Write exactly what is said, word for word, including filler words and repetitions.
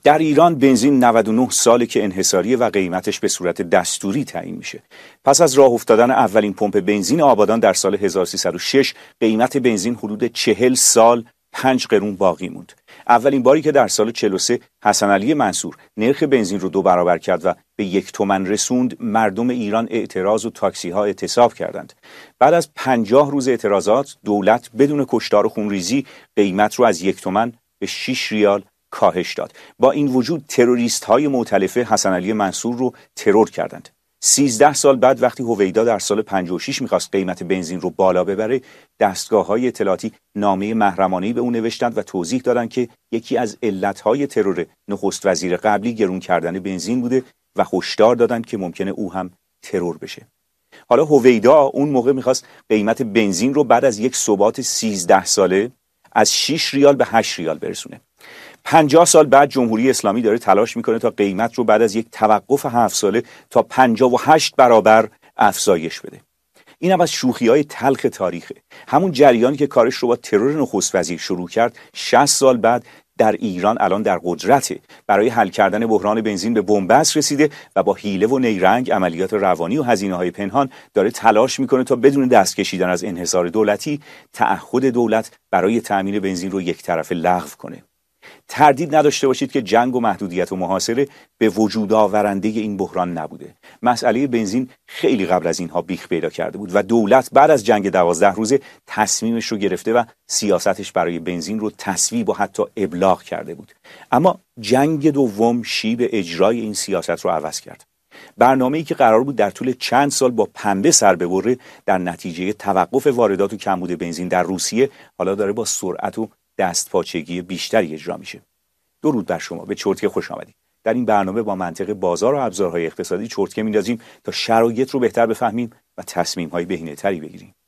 در ایران بنزین نود و نه ساله که انحصاریه و قیمتش به صورت دستوری تعیین میشه. پس از راه افتادن اولین پمپ بنزین آبادان در سال هزار و سیصد و شش قیمت بنزین حدود چهل سال پنج قرون باقی موند. اولین باری که در سال چهل و سه حسن علی منصور نرخ بنزین رو دو برابر کرد و به یک تومن رسوند، مردم ایران اعتراض و تاکسی ها اعتصاب کردند. بعد از پنجاه روز اعتراضات دولت بدون کشتار و خونریزی قیمت رو از یک تومن به شش ریال کاهش داد. با این وجود تروریست های مؤتلفه حسن علی منصور رو ترور کردند. سیزده سال بعد وقتی هویدا در سال پنجاه و شش میخواست قیمت بنزین رو بالا ببره، دستگاه های اطلاعاتی نامه محرمانه‌ای به اون نوشتند و توضیح دادند که یکی از علتهای ترور نخست وزیر قبلی گرون کردن بنزین بوده و هشدار دادند که ممکنه او هم ترور بشه. حالا هویدا اون موقع میخواست قیمت بنزین رو بعد از یک ثبات سیزده ساله از شش ریال به هشت ریال برسونه. پنجاه سال بعد جمهوری اسلامی داره تلاش میکنه تا قیمت رو بعد از یک توقف هفت ساله تا پنجاه و هشت برابر افزایش بده. این هم از شوخی‌های تلخ تاریخه. همون جریانی که کارش رو با ترور نخست وزیر شروع کرد شصت سال بعد در ایران الان در قدرته. برای حل کردن بحران بنزین به بنبست رسیده و با حیله و نیرنگ، عملیات روانی و هزینه‌های پنهان داره تلاش میکنه تا بدون دست کشیدن از انحصار دولتی تعهد دولت برای تأمین بنزین رو یک طرفه لغو کنه. تردید نداشته باشید که جنگ و محدودیت و محاصره به وجود آورنده این بحران نبوده. مسئله بنزین خیلی قبل از اینها بیخ پیدا کرده بود و دولت بعد از جنگ دوازده روزه تصمیمش رو گرفته و سیاستش برای بنزین رو تصویب و حتی ابلاغ کرده بود. اما جنگ دوم شیب اجرای این سیاست رو عوض کرد. برنامه‌ای که قرار بود در طول چند سال با پنبه سر ببره، در نتیجه توقف واردات و کمبود بنزین در روسیه حالا داره با سرعت و دستپاچگی بیشتری اجرا میشه. درود بر شما، به چرتکه خوش آمدید. در این برنامه با منطق بازار و ابزارهای اقتصادی چرتکه میندازیم تا شرایط رو بهتر بفهمیم و تصمیم‌های بهینه‌تری بگیریم.